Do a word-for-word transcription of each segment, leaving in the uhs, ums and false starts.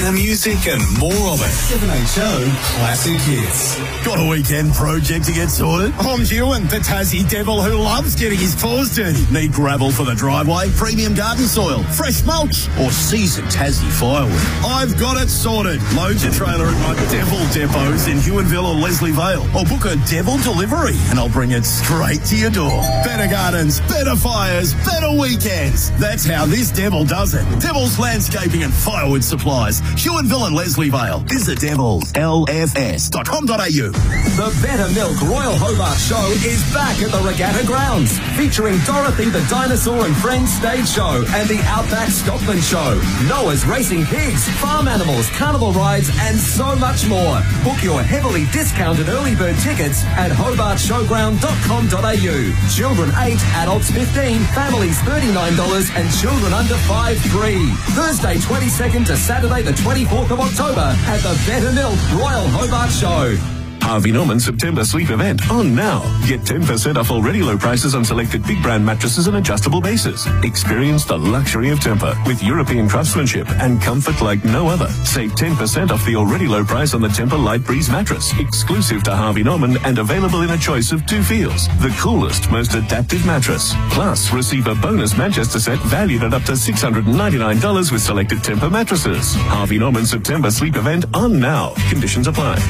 better music and more of it. seven H O Classic Hits. Got a weekend project to get sorted? I'm Ewan, the Tassie devil who loves getting his paws dirty. Need gravel for the driveway, premium garden soil, fresh mulch, or seasoned Tassie firewood? I've got it sorted. Load your trailer at my Devil depots in Hewenville or Leslie Vale, or book a Devil delivery and I'll bring it straight to your door. Better gardens, better fires, better weekends. That's how this Devil does it. Devil's Landscaping and Firewood Supplies, Hewenville and Leslie Vale. Visit devils l f s dot com dot a u. The Better Milk Royal Hobart Show is back at the Regatta Grounds, featuring Dorothy the Dinosaur and Friends stage show and the Outback Scotland show, Noah's Racing Pigs, farm animals, carnival rides and so much more. Book your heavily discounted early bird tickets at hobart showground dot com dot a u. Children eight, adults fifteen, families thirty-nine dollars and children under five free. Thursday twenty-second to Saturday the twenty-fourth of October at the Better Milk Royal Hobart Show. Harvey Norman September Sleep Event on now. Get ten percent off already low prices on selected big brand mattresses and adjustable bases. Experience the luxury of Tempur with European craftsmanship and comfort like no other. Save ten percent off the already low price on the Tempur Light Breeze mattress, exclusive to Harvey Norman and available in a choice of two feels. The coolest, most adaptive mattress. Plus, receive a bonus Manchester set valued at up to six hundred ninety-nine dollars with selected Tempur mattresses. Harvey Norman September Sleep Event on now. Conditions apply.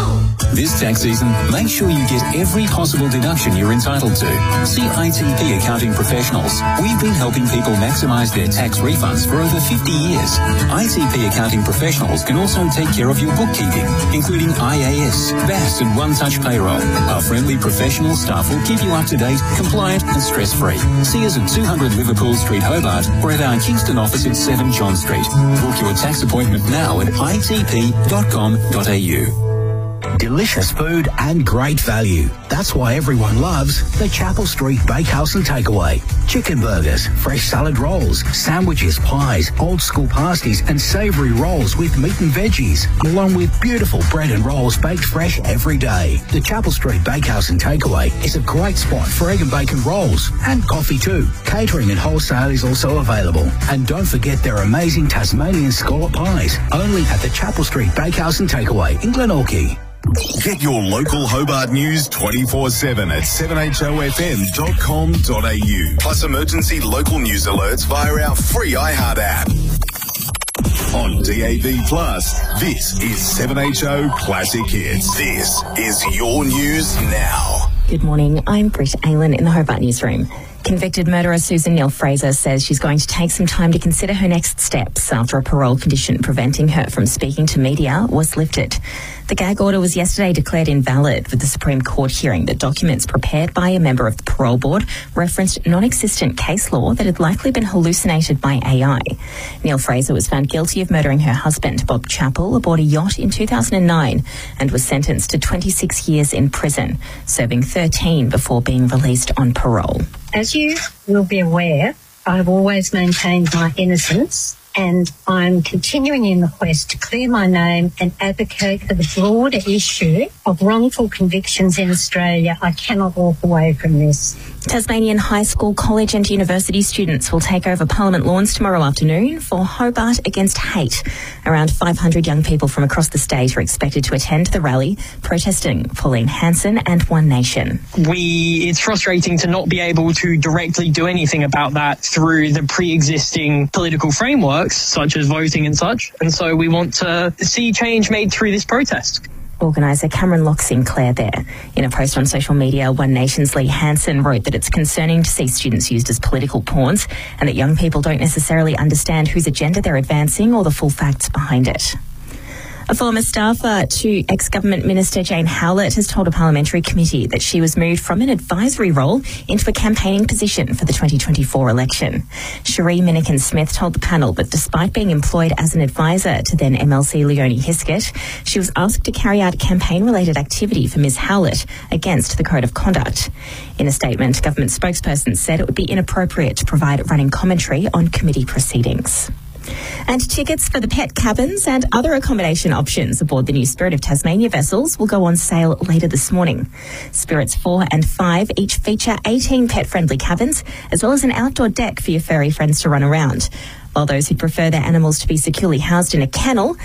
This tax season, make sure you get every possible deduction you're entitled to. See I T P Accounting Professionals. We've been helping people maximise their tax refunds for over fifty years. I T P Accounting Professionals can also take care of your bookkeeping, including I A S, V A S and one-touch payroll. Our friendly professional staff will keep you up to date, compliant and stress-free. See us at two hundred Liverpool Street, Hobart, or at our Kingston office at seven John Street. Book your tax appointment now at i t p dot com dot a u. Delicious food and great value. That's why everyone loves the Chapel Street Bakehouse and Takeaway. Chicken burgers, fresh salad rolls, sandwiches, pies, old school pasties and savoury rolls with meat and veggies, along with beautiful bread and rolls baked fresh every day. The Chapel Street Bakehouse and Takeaway is a great spot for egg and bacon rolls and coffee too. Catering and wholesale is also available. And don't forget their amazing Tasmanian scallop pies, only at the Chapel Street Bakehouse and Takeaway in Glenorchy. Get your local Hobart news twenty-four seven at seven h o f m dot com dot a u. Plus emergency local news alerts via our free iHeart app. On D A B Plus, this is seven H O Classic Hits. This is your news now. Good morning, I'm Britt Aylan in the Hobart Newsroom. Convicted murderer Susan Neal-Fraser says she's going to take some time to consider her next steps after a parole condition preventing her from speaking to media was lifted. The gag order was yesterday declared invalid with the Supreme Court hearing that documents prepared by a member of the parole board referenced non-existent case law that had likely been hallucinated by A I. Neal-Fraser was found guilty of murdering her husband, Bob Chappell, aboard a yacht in two thousand nine and was sentenced to twenty-six years in prison, serving thirteen before being released on parole. As you will be aware, I've always maintained my innocence and I'm continuing in the quest to clear my name and advocate for the broader issue of wrongful convictions in Australia. I cannot walk away from this. Tasmanian high school, college and university students will take over Parliament lawns tomorrow afternoon for Hobart Against Hate. Around five hundred young people from across the state are expected to attend the rally, protesting Pauline Hanson and One Nation. We, it's frustrating to not be able to directly do anything about that through the pre-existing political frameworks, such as voting and such. And so we want to see change made through this protest. Organiser Cameron Locke Sinclair there. In a post on social media, One Nation's Lee Hansen wrote that it's concerning to see students used as political pawns and that young people don't necessarily understand whose agenda they're advancing or the full facts behind it. A former staffer to ex-government minister Jane Howlett has told a parliamentary committee that she was moved from an advisory role into a campaigning position for the twenty twenty-four election. Cherie Minikin-Smith told the panel that despite being employed as an advisor to then M L C Leonie Hiskett, she was asked to carry out campaign-related activity for Miz Howlett against the Code of Conduct. In a statement, government spokesperson said it would be inappropriate to provide running commentary on committee proceedings. And tickets for the pet cabins and other accommodation options aboard the new Spirit of Tasmania vessels will go on sale later this morning. Spirits four and five each feature eighteen pet-friendly cabins, as well as an outdoor deck for your furry friends to run around. While those who prefer their animals to be securely housed in a kennel